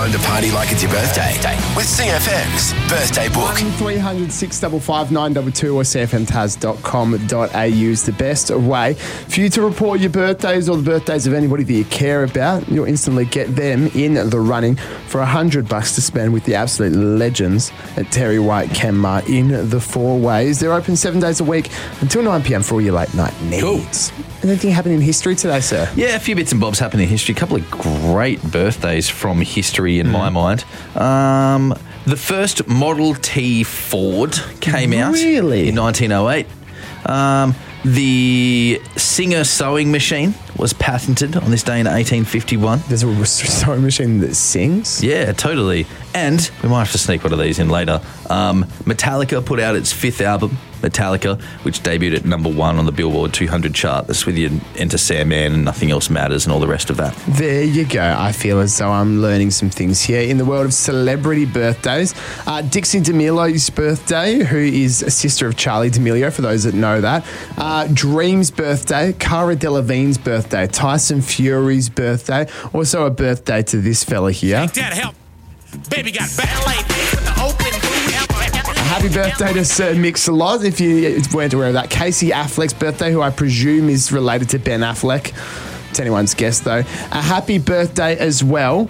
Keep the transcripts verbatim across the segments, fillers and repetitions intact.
time to party like it's your birthday with C F M's Birthday Book. one three hundred six five five nine two two or c f m taz dot com dot a u is the best way for you to report your birthdays or the birthdays of anybody that you care about. You'll instantly get them in the running for one hundred bucks to spend with the absolute legends at Terry White Kenmar in the Four Ways. They're open seven days a week until nine p m for all your late night needs. Cool. Anything happening in history today, sir? Yeah, a few bits and bobs happening in history. A couple of great birthdays from history in mm. my mind. Um, the first Model T Ford came out really? in nineteen oh eight. Um, the Singer sewing machine was patented on this day in eighteen fifty-one. There's a sewing machine that sings? Yeah, totally. And we might have to sneak one of these in later. Um, Metallica put out its fifth album, Metallica, which debuted at number one on the Billboard two hundred chart. That's with you Enter Sandman and Nothing Else Matters and all the rest of that. There you go. I feel as though I'm learning some things here in the world of celebrity birthdays. Uh, Dixie D'Amelio's birthday, who is a sister of Charlie D'Amelio, for those that know that. Uh, Dream's birthday, Cara Delevingne's birthday, Tyson Fury's birthday. Also a birthday to this fella here. Hey, Dad, help. Baby got ballet. Open. Happy birthday to Sir Mix-a-Lot, if you weren't aware of that. Casey Affleck's birthday, who I presume is related to Ben Affleck. It's anyone's guess, though. A happy birthday as well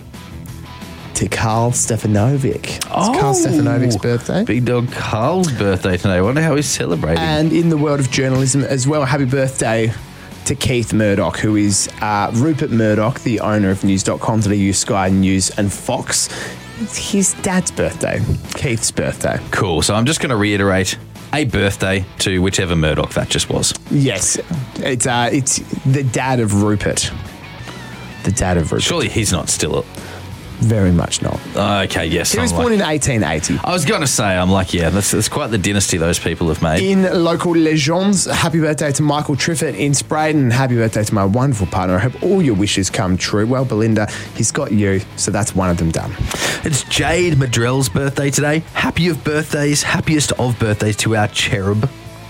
to Carl Stefanovic. It's oh, Carl Stefanovic's birthday. Big dog Carl's birthday today. I wonder how he's celebrating. And in the world of journalism as well, happy birthday to Keith Murdoch, who is uh, Rupert Murdoch, the owner of news dot com dot a u, Sky News and Fox. It's his dad's birthday, Keith's birthday. Cool. So I'm just going to reiterate a birthday to whichever Murdoch that just was. Yes. It's uh, it's the dad of Rupert. The dad of Rupert. Surely he's not still a... Very much not. Okay, yes. He I'm was like, born in eighteen eighty. I was going to say, I'm like, yeah, that's, that's quite the dynasty those people have made. In local legends, happy birthday to Michael Triffett in Spraydon. Happy birthday to my wonderful partner. I hope all your wishes come true. Well, Belinda, he's got you, so that's one of them done. It's Jade Madrell's birthday today. Happy of birthdays, happiest of birthdays to our cherub.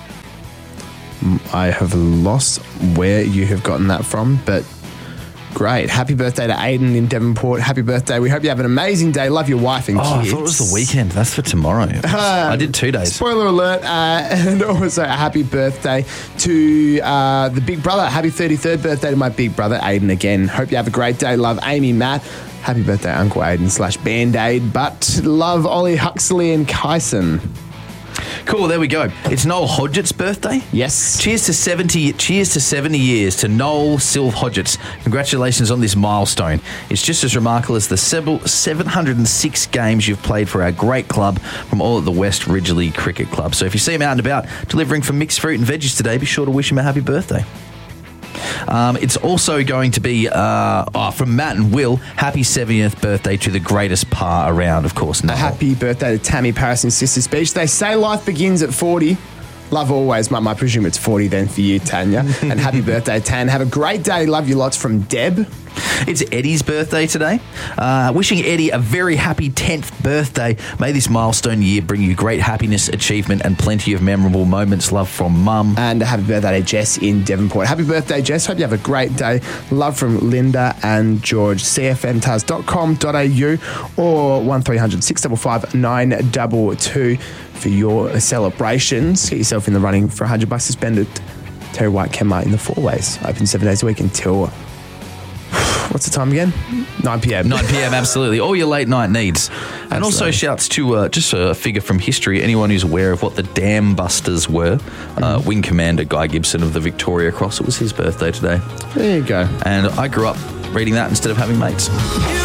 I have lost where you have gotten that from, but... great. Happy birthday to Aiden in Devonport. Happy birthday. We hope you have an amazing day. Love your wife and oh, kids. I thought it was the weekend. That's for tomorrow. Uh, I did two days. Spoiler alert. Uh, and also a happy birthday to uh, the big brother. Happy thirty-third birthday to my big brother, Aiden, again. Hope you have a great day. Love Amy, Matt. Happy birthday, Uncle Aiden slash Band-Aid. But love Ollie Huxley and Kyson. Cool, there we go. It's Noel Hodgett's birthday. Yes. Cheers to seventy. Cheers to seventy years to Noel Sylv Hodgetts. Congratulations on this milestone. It's just as remarkable as the seven hundred six games you've played for our great club from all at the West Ridgely Cricket Club. So if you see him out and about delivering from mixed fruit and veggies today, be sure to wish him a happy birthday. Um, it's also going to be, uh, oh, from Matt and Will, happy seventieth birthday to the greatest pa around, of course, Noel. A happy birthday to Tammy Paris and Sisters Beach. They say life begins at forty. Love always, Mum. I presume it's forty then for you, Tanya. And happy birthday, Tan. Have a great day. Love you lots from Deb. It's Eddie's birthday today. Uh, wishing Eddie a very happy tenth birthday. May this milestone year bring you great happiness, achievement, and plenty of memorable moments. Love from Mum. And a happy birthday to Jess in Devonport. Happy birthday, Jess. Hope you have a great day. Love from Linda and George. c f m taz dot com dot a u or one three hundred six five five nine two two for your celebrations. Get yourself in the running for one hundred bucks to spend at Terry White Kenmar in the Four Ways. Open seven days a week until... what's the time again? nine p m nine p m, absolutely. All your late night needs. And absolutely. Also shouts to uh, just a figure from history, anyone who's aware of what the Dam Busters were. Mm-hmm. Uh, Wing Commander Guy Gibson of the Victoria Cross. It was his birthday today. There you go. And I grew up reading that instead of having mates.